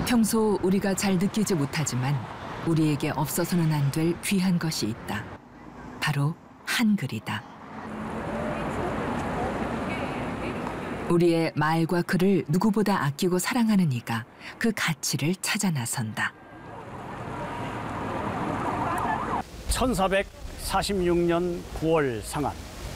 평소 우리가 잘 느끼지 못하지만 우리에게 없어서는 안 될 귀한 것이 있다. 바로 한글이다. 우리의 말과 글을 누구보다 아끼고 사랑하는 이가 그 가치를 찾아 나선다. 1446년 9월 상한,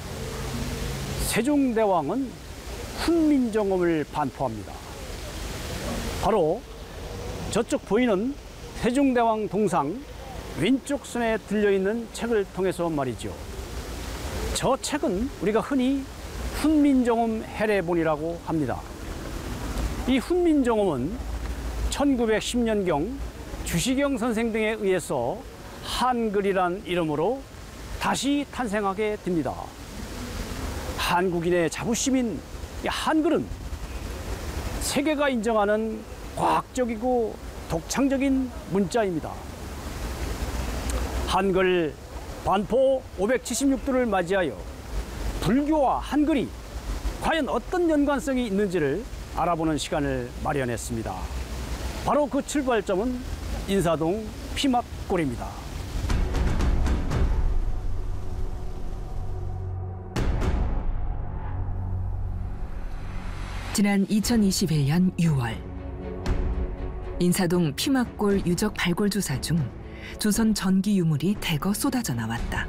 세종대왕은 훈민정음을 반포합니다. 바로 저쪽 보이는 세종대왕 동상 왼쪽 손에 들려있는 책을 통해서 말이죠. 저 책은 우리가 흔히 훈민정음 해례본이라고 합니다. 이 훈민정음은 1910년경 주시경 선생 등에 의해서 한글이란 이름으로 다시 탄생하게 됩니다. 한국인의 자부심인 이 한글은 세계가 인정하는 과학적이고 독창적인 문자입니다. 한글 반포 576도를 맞이하여 불교와 한글이 과연 어떤 연관성이 있는지를 알아보는 시간을 마련했습니다. 바로 그 출발점은 인사동 피막골입니다. 지난 2021년 6월 인사동 피막골 유적 발굴 조사 중 조선 전기 유물이 대거 쏟아져 나왔다.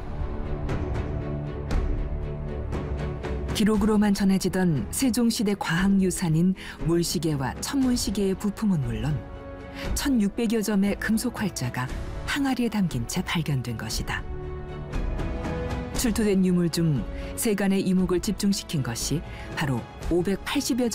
기록으로만 전해지던 세종시대 과학유산인 물시계와 천문시계의 부품은 물론 1600여 점의 금속 활자가 항아리에 담긴 채 발견된 것이다. 출토된 유물 중 세간의 이목을 집중시킨 것이 바로 580여 점